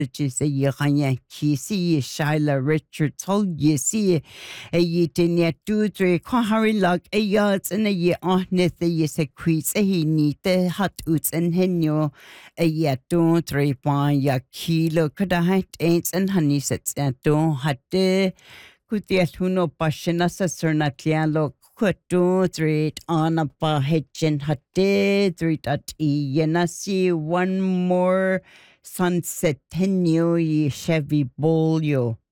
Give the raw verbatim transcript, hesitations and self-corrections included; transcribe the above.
is a Yahanya Kisi, Shaila Richard Toll, ye see a ye tinia two, three, Kohari log a yards and a ye on the yes a quiz a he need the hot oots and henyo a ye two, three, one, ya kilo could I had ain't and honey sets at don't had de. Kutiatuno pashina sasernatlialo kutu three on a pahechin hate three at e yenasi one more sunset tenyo ye Chevy bolio.